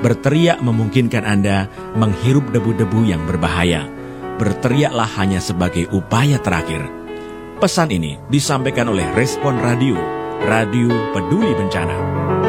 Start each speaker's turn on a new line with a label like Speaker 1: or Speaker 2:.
Speaker 1: Berteriak memungkinkan Anda menghirup debu-debu yang berbahaya. Berteriaklah hanya sebagai upaya terakhir. Pesan ini disampaikan oleh Respon Radio, Radio Peduli Bencana.